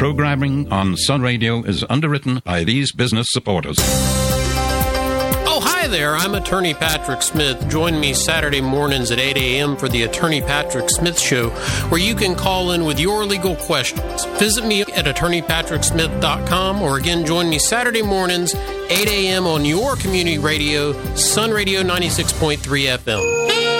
Programming on Sun Radio is underwritten by these business supporters. Oh, hi there. I'm Attorney Patrick Smith. Join me Saturday mornings at 8 a.m. for the Attorney Patrick Smith Show, where you can call in with your legal questions. Visit me at attorneypatricksmith.com, or again, join me Saturday mornings, 8 a.m. on your community radio, Sun Radio 96.3 FM.